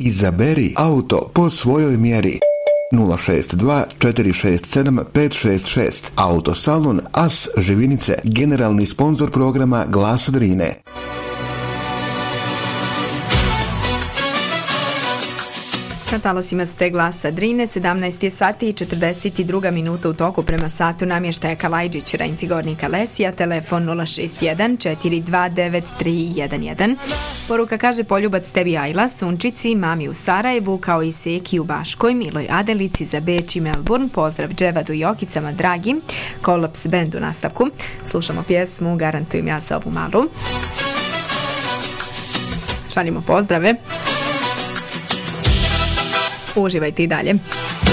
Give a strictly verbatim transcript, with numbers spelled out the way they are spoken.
Izaberi auto po svojoj mjeri. nula šest dva četiri šest sedam pet šest šest. Autosalon As Živinice, generalni sponzor programa Glas Drine. Na talasima ste Glasa Drine, sedamnaest je sati i četrdeset dva minuta u toku prema satu namještaja Kalajđić, Renci Gornjika Lesija, telefon nula šest jedan četiri dva devet tri jedan jedan. Poruka kaže: poljubac tebi Ajla, Sunčici, mami u Sarajevu, kao i Seki u Baškoj, Miloj Adelici za Beč i Melbourne, pozdrav Dževadu i Okicama dragi, Kolaps band u nastavku. Slušamo pjesmu Garantujem ja za ovu malu. Šaljimo pozdrave. Uživajte i dalje.